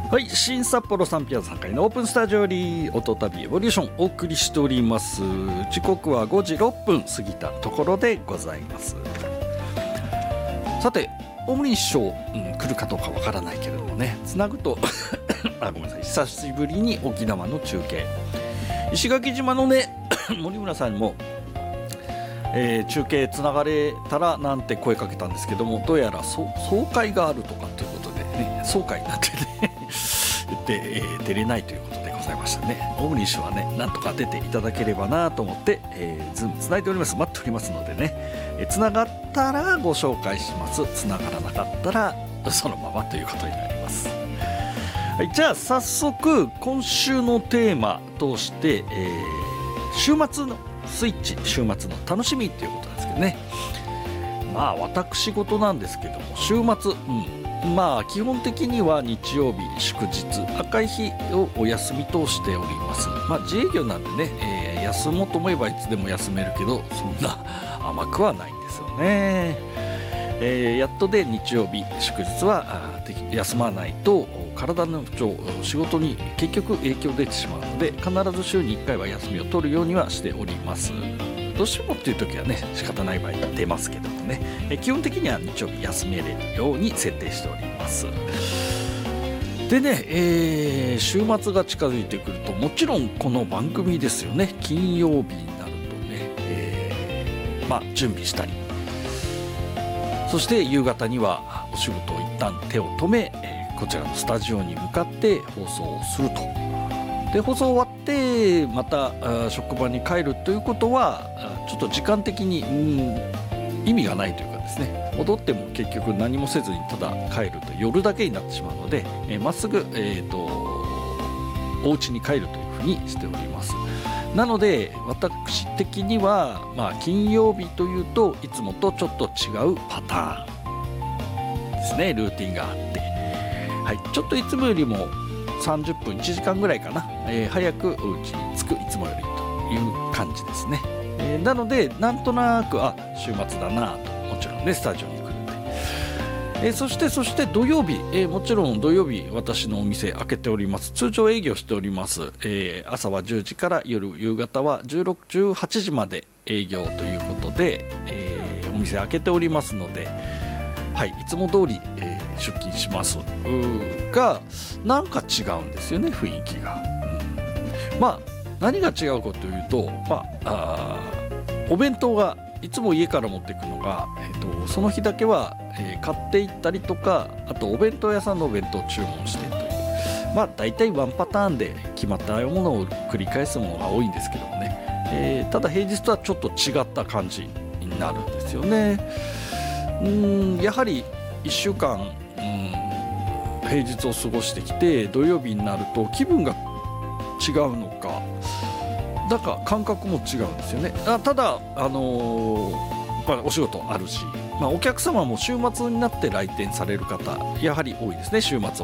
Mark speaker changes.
Speaker 1: はい、新札幌サンピアザ3階のオープンスタジオより音旅エボリューションお送りしております。時刻は5時6分過ぎたところでございます。さてオムニッショー、来るかどうかわからないけれどもね、つなぐとごめんなさい、久しぶりに沖縄の中継、石垣島のね森村さんにも、中継つながれたらなんて声かけたんですけども、どうやら総会があるとかということでね、総会になってね言って、出れないということでございましたね。オムニッシュはね、なんとか出ていただければなと思って、ズームつないでおります。待っておりますのでね、つながったらご紹介します。つながらなかったらそのままということになります。はい、じゃあ早速今週のテーマとして、週末のスイッチ、週末の楽しみということなんですけどね。まあ私事なんですけども、週末、まあ基本的には日曜日祝日赤い日をお休みとしております。まあ自営業なんでね、休もうと思えばいつでも休めるけど、そんな甘くはないんですよね。やっとで日曜日祝日は休まないと体の不調、仕事に結局影響出てしまうので、必ず週に1回は休みを取るようにはしております。どうしてもっていう時はね、仕方ない場合出ますけどもね、基本的には日曜日休めれるように設定しております。でね、週末が近づいてくると、もちろんこの番組ですよね、金曜日になるとね、準備したり、そして夕方にはお仕事を一旦手を止め、こちらのスタジオに向かって放送をすると。で放送終わってまた職場に帰るということは、ちょっと時間的に意味がないというかですね、戻っても結局何もせずにただ帰ると夜だけになってしまうので、まっすぐ、お家に帰るというふうにしております。なので私的には、金曜日というといつもとちょっと違うパターンですね、ルーティンがあって、はい、ちょっといつもよりも30分1時間ぐらいかな、早くお家に着く、いつもよりという感じですね。なのでなんとなく週末だなと、もちろんねスタジオに来るんで、そして土曜日、もちろん土曜日私のお店開けております。通常営業しております。朝は10時から夕方は16、18時まで営業ということで、お店開けておりますので、はい、いつも通り、出勤しますが、なんか違うんですよね、雰囲気が。何が違うかというと、お弁当がいつも家から持っていくのが、その日だけは、買っていったりとか、あとお弁当屋さんのお弁当を注文してという、だいたいワンパターンで決まったものを繰り返すものが多いんですけどもね、ただ平日とはちょっと違った感じになるんですよね。やはり1週間、平日を過ごしてきて土曜日になると気分が違うのか、だから感覚も違うんですよね。ただ、お仕事あるし、お客様も週末になって来店される方やはり多いですね。週末